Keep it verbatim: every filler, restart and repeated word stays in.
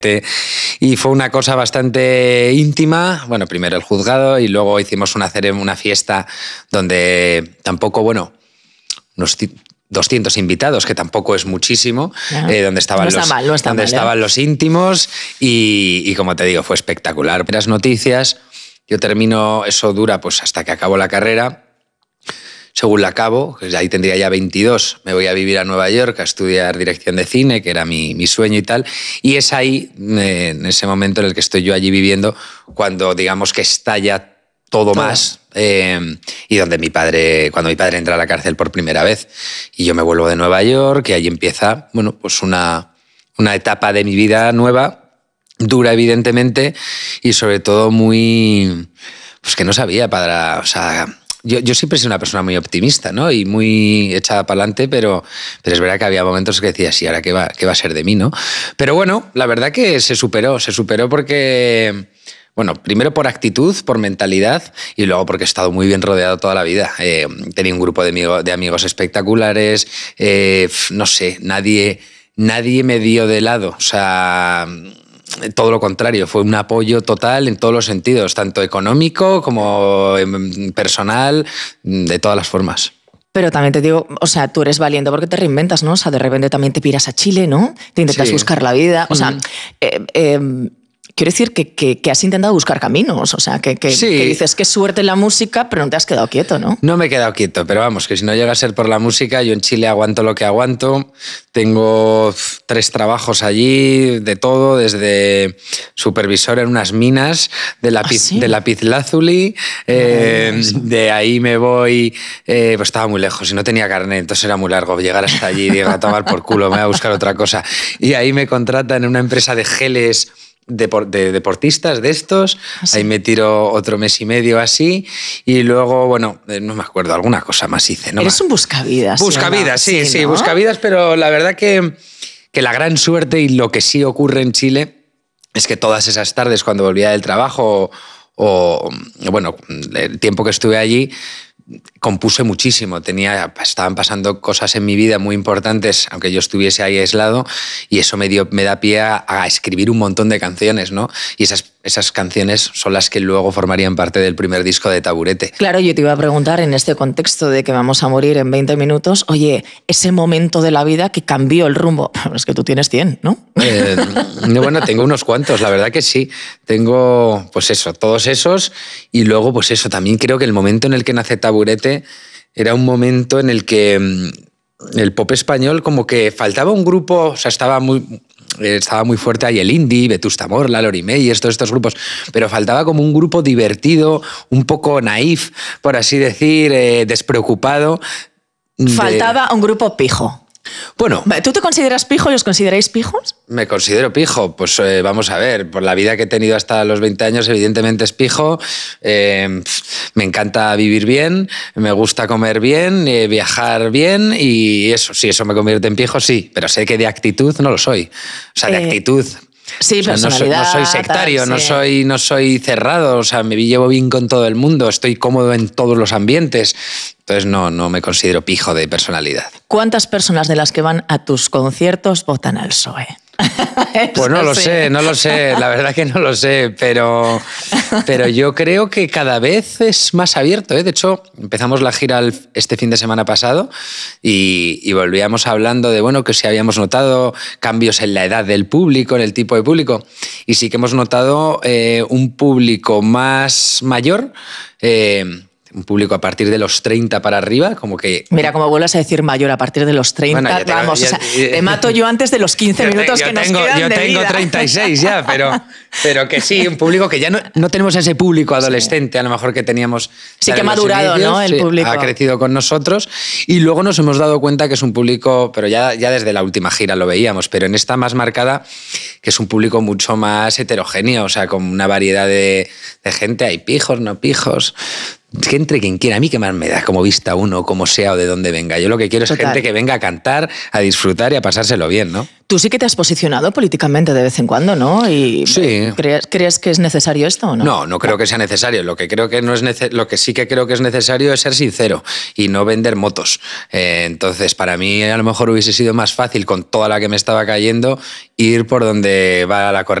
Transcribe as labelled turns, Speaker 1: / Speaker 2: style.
Speaker 1: Y fue una cosa bastante íntima. Bueno, primero el juzgado y luego hicimos una, una fiesta donde tampoco, bueno, unos doscientos invitados, que tampoco es muchísimo,
Speaker 2: no,
Speaker 1: eh, donde estaban,
Speaker 2: no
Speaker 1: los,
Speaker 2: mal, no
Speaker 1: donde
Speaker 2: mal,
Speaker 1: estaban
Speaker 2: ¿eh?
Speaker 1: los íntimos y, y, como te digo, fue espectacular. Las noticias, yo termino, eso dura pues hasta que acabo la carrera. Según la acabo, pues ahí tendría ya veintidós, me voy a vivir a Nueva York a estudiar dirección de cine, que era mi, mi sueño y tal. Y es ahí, eh, en ese momento en el que estoy yo allí viviendo, cuando digamos que estalla todo, todo. más. Eh, y donde mi padre, cuando mi padre entra a la cárcel por primera vez. Y yo me vuelvo de Nueva York y ahí empieza, bueno, pues una, una etapa de mi vida nueva, dura evidentemente, y sobre todo muy... Pues que no sabía para... O sea, Yo, yo siempre he sido una persona muy optimista, ¿no? Y muy echada para adelante, pero, pero es verdad que había momentos que decía, sí, ¿ahora qué va, qué va a ser de mí, no? Pero bueno, la verdad que se superó, se superó porque, bueno, primero por actitud, por mentalidad y luego porque he estado muy bien rodeado toda la vida. Eh, tenía un grupo de, amigo, de amigos espectaculares, eh, no sé, nadie, nadie me dio de lado, o sea... Todo lo contrario, fue un apoyo total en todos los sentidos, tanto económico como personal, de todas las formas.
Speaker 2: Pero también te digo, o sea, tú eres valiente porque te reinventas, ¿no? O sea, de repente también te piras a Chile, ¿no? Te intentas sí. buscar la vida, o sea... Mm. Eh, eh, Quiero decir que, que, que has intentado buscar caminos, o sea, que, que, sí. que dices qué suerte en la música, pero no te has quedado quieto, ¿no?
Speaker 1: No me he quedado quieto, pero vamos, que si no llega a ser por la música, yo en Chile aguanto lo que aguanto. Tengo tres trabajos allí, de todo, desde supervisor en unas minas de, lapiz, ¿Ah, sí? de lapislázuli, eh, de ahí me voy, eh, pues estaba muy lejos y no tenía carnet, entonces era muy largo llegar hasta allí, digo, a tomar por culo, me voy a buscar otra cosa. Y ahí me contratan en una empresa de geles De, de deportistas de estos, ¿Ah, sí? Ahí me tiro otro mes y medio así y luego, bueno, no me acuerdo, alguna cosa más hice. ¿No?
Speaker 2: Eres un buscavidas.
Speaker 1: Buscavidas, sí, sí,
Speaker 2: sí,
Speaker 1: sí,
Speaker 2: ¿no?
Speaker 1: buscavidas, pero la verdad que, que la gran suerte y lo que sí ocurre en Chile es que todas esas tardes cuando volvía del trabajo o, o bueno, el tiempo que estuve allí, compuse muchísimo, tenía, estaban pasando cosas en mi vida muy importantes, aunque yo estuviese ahí aislado, y eso me, dio, me da pie a, a escribir un montón de canciones, ¿no? Y esas, esas canciones son las que luego formarían parte del primer disco de Taburete.
Speaker 2: Claro, yo te iba a preguntar en este contexto de que vamos a morir en veinte minutos, oye, ese momento de la vida que cambió el rumbo, es que tú tienes cien, ¿no?
Speaker 1: Eh, bueno, tengo unos cuantos, la verdad que sí. Tengo, pues eso, todos esos, y luego, pues eso, también creo que el momento en el que nace Taburete era un momento en el que el pop español como que faltaba un grupo, o sea, estaba muy, estaba muy fuerte ahí el indie, Vetusta Morla, Lori Meyers, todos estos grupos, pero faltaba como un grupo divertido, un poco naif, por así decir, eh, despreocupado.
Speaker 2: Faltaba de... un grupo pijo.
Speaker 1: Bueno,
Speaker 2: ¿tú te consideras pijo y os consideráis pijos?
Speaker 1: Me considero pijo, pues eh, vamos a ver, por la vida que he tenido hasta los veinte años, evidentemente es pijo, eh, me encanta vivir bien, me gusta comer bien, eh, viajar bien y eso, sí, eso me convierte en pijo, sí, pero sé que de actitud no lo soy, o sea, de eh... actitud...
Speaker 2: Sí,
Speaker 1: o sea,
Speaker 2: personalidad.
Speaker 1: No soy, no soy sectario,
Speaker 2: tal,
Speaker 1: no,
Speaker 2: sí.
Speaker 1: soy, no soy cerrado, o sea, me llevo bien con todo el mundo, estoy cómodo en todos los ambientes, entonces no, no me considero pijo de personalidad.
Speaker 2: ¿Cuántas personas de las que van a tus conciertos votan al P S O E?
Speaker 1: Pues no lo sé, no lo sé, la verdad que no lo sé, pero, pero yo creo que cada vez es más abierto, ¿eh? De hecho, empezamos la gira este fin de semana pasado y, y volvíamos hablando de, bueno, que si habíamos notado cambios en la edad del público, en el tipo de público, y sí que hemos notado eh, un público más mayor, eh, un público a partir de los treinta para arriba, como que...
Speaker 2: Mira, como vuelvas a decir mayor a partir de los treinta, bueno, tengo, vamos, ya, o sea, ya, te mato yo antes de los quince minutos
Speaker 1: yo
Speaker 2: que nos
Speaker 1: tengo,
Speaker 2: quedan
Speaker 1: yo
Speaker 2: de
Speaker 1: tengo
Speaker 2: vida.
Speaker 1: treinta y seis ya, pero, pero que sí, un público que ya no, no tenemos ese público adolescente, sí. A lo mejor que teníamos...
Speaker 2: Sí que ha madurado, inicios, ¿no? El sí, público.
Speaker 1: Ha crecido con nosotros y luego nos hemos dado cuenta que es un público, pero ya, ya desde la última gira lo veíamos, pero en esta más marcada, que es un público mucho más heterogéneo, o sea, con una variedad de, de gente, hay pijos, no pijos... que entre quien quiera, a mí qué más me da, como vista uno, como sea o de dónde venga. Yo lo que quiero es
Speaker 2: Total.
Speaker 1: gente que venga a cantar, a disfrutar y a pasárselo bien, ¿no?
Speaker 2: Tú sí que te has posicionado políticamente de vez en cuando, ¿no? Y
Speaker 1: Sí.
Speaker 2: ¿crees, ¿crees que es necesario esto o no?
Speaker 1: No, no creo que sea necesario. Lo que creo que no es nece- lo que sí que creo que es necesario es ser sincero y no vender motos. Eh, entonces, para mí a lo mejor hubiese sido más fácil con toda la que me estaba cayendo ir por donde va la corriente.